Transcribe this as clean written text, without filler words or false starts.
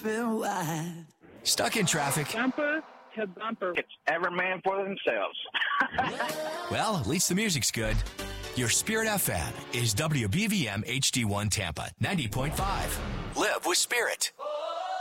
open wide. Stuck in traffic? Bumper to bumper. It's every man for themselves. Well, at least the music's good. Your Spirit FM is WBVM HD1 Tampa 90.5. Live with Spirit.